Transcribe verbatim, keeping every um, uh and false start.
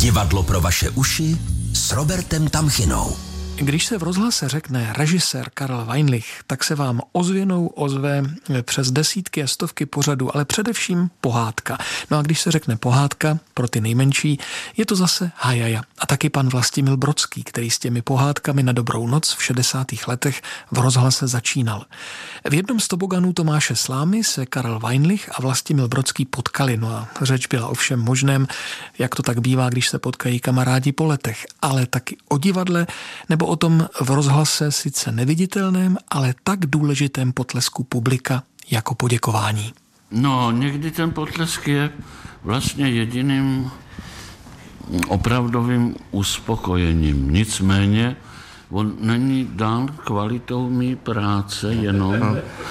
Divadlo pro vaše uši s Robertem Tamchinou. Když se v rozhlase řekne režisér Karel Weinlich, tak se vám ozvěnou ozve přes desítky a stovky pořadů, ale především pohádka. No a když se řekne pohádka, pro ty nejmenší, je to zase Hajaja. A taky pan Vlastimil Brodský, který s těmi pohádkami na dobrou noc v šedesátých letech v rozhlase začínal. V jednom z toboganů Tomáše Slámy se Karel Weinlich a Vlastimil Brodský potkali. No a řeč byla o všem možném, jak to tak bývá, když se potkají kamarádi po letech, ale taky o divadle nebo o tom v rozhlase sice neviditelném, ale tak důležitém potlesku publika jako poděkování. No, někdy ten potlesk je vlastně jediným opravdovým uspokojením. Nicméně on není dán kvalitou mý práce jenom,